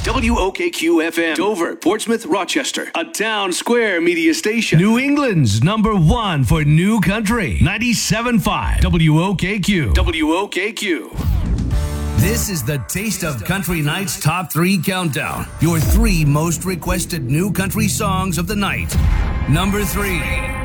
WOKQ-FM, Dover, Portsmouth, Rochester. A town square media station. New England's number one for new country. 97.5 WOKQ. WOKQ. This is the Taste of Country Night's Top 3 Countdown. Your 3 most requested new country songs of the night. Number 3.